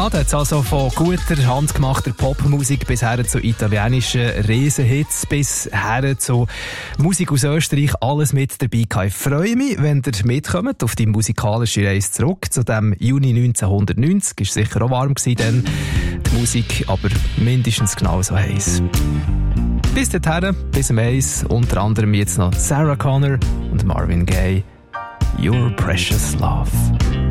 Ja, da hat es also von guter, handgemachter Popmusik bis her zu italienischen Riesenhits, bis her zu Musik aus Österreich, alles mit dabei gehabt. Ich freue mich, wenn ihr mitkommt auf die musikalische Reise zurück zu dem Juni 1990. Ist sicher auch warm gewesen, dann die Musik, aber mindestens genauso heiß. Bis dahin, bis am Eis, unter anderem jetzt noch Sarah Connor und Marvin Gaye. Your Precious Love.